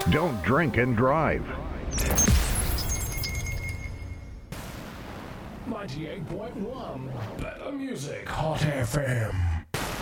Don't drink and drive. 98.1 Better Music Hot FM.